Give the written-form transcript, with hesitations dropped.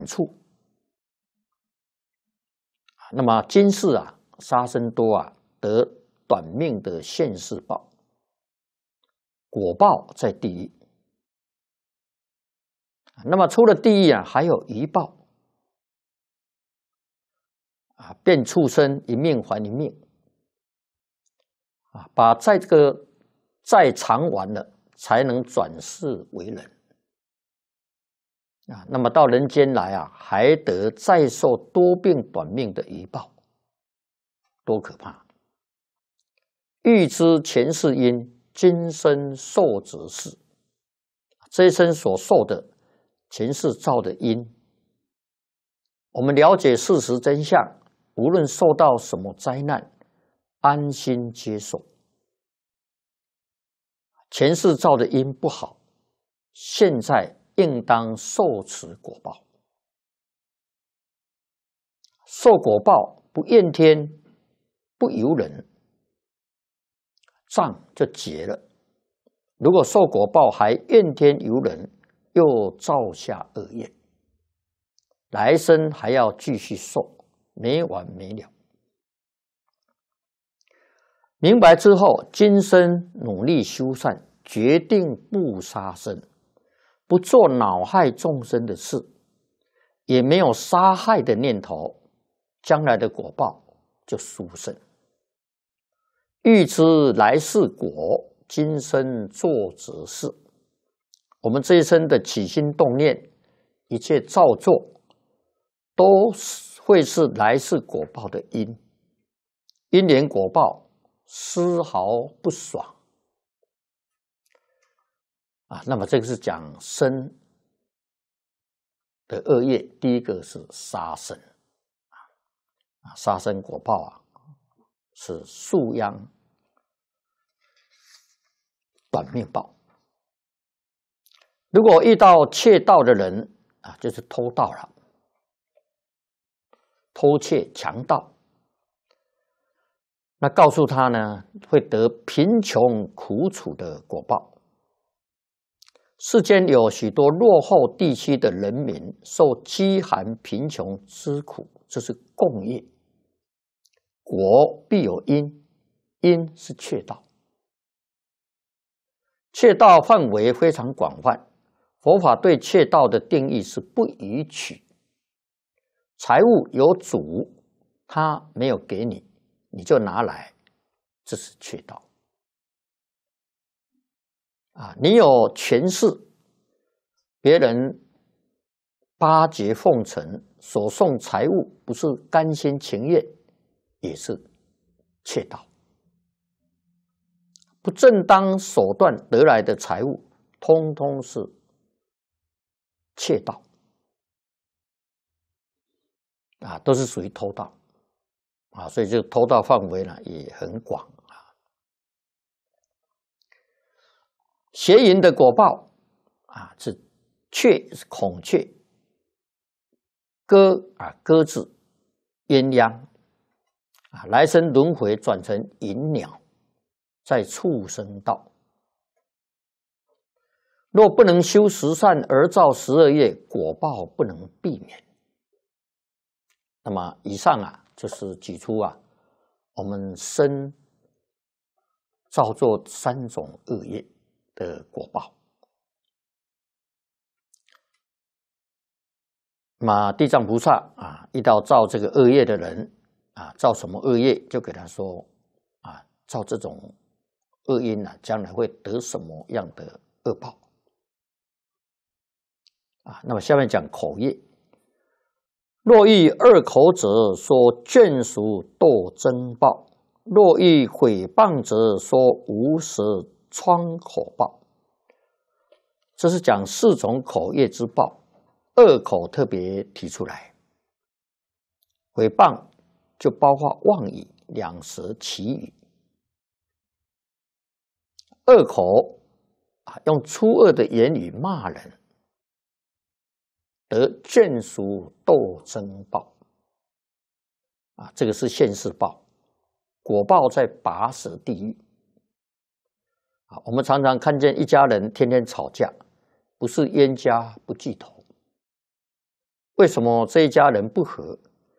处。那么今世啊，杀生多啊，得短命的现世报，果报在地狱。那么除了地狱啊，还有余报啊，变畜生，一命还一命啊，把这个债偿完了，才能转世为人啊。那么到人间来啊，还得再受多病短命的余报，多可怕！欲知前世因，今生受者是。这一生所受的前世造的因，我们了解事实真相，无论受到什么灾难，安心接受。前世造的因不好，现在应当受此果报。受果报不怨天，不尤人，账就结了。如果受果报还怨天尤人，又造下恶业，来生还要继续受，没完没了。明白之后，今生努力修善，决定不杀生，不做恼害众生的事，也没有杀害的念头，将来的果报就殊胜。欲知来世果，今生做则是。我们这一生的起心动念，一切造作，都会是来世果报的因，因缘果报丝毫不爽啊。那么这个是讲生的恶业，第一个是杀生啊，杀生果报啊是树殃短命报。如果遇到窃盗的人啊，就是偷盗了，偷窃强盗，那告诉他呢，会得贫穷苦楚的果报。世间有许多落后地区的人民受饥寒贫穷之苦，这是共业。果必有因，因是窃盗。窃盗范围非常广泛，佛法对窃盗的定义是不予取。财物有主，他没有给你，你就拿来，这是窃盗啊！你有权势，别人巴结奉承，所送财物不是甘心情愿，也是窃盗。不正当手段得来的财物，通通是窃盗啊，都是属于偷盗啊，所以这个偷盗范围呢也很广啊。邪淫的果报啊，是雀是孔雀，鸽子，鸳鸯啊，来生轮回转成银鸟，在畜生道。若不能修十善而造12业，果报不能避免。那么以上啊，就是举出啊，我们生造作3种恶业的果报。那么地藏菩萨啊，遇到造这个恶业的人啊，造什么恶业，就给他说啊，造这种恶因啊，将来会得什么样的恶报啊？那么下面讲口业。若遇恶口者，说眷属堕真报；若遇毁谤者，说无舌疮口报。这是讲4种口业之报，恶口特别提出来。毁谤就包括妄语、两舌、绮语。恶口啊，用粗恶的言语骂人，得眷属斗争报啊，这个是现世报，果报在拔舌地狱啊。我们常常看见一家人天天吵架，不是冤家不聚头。 为什么这一家人不和？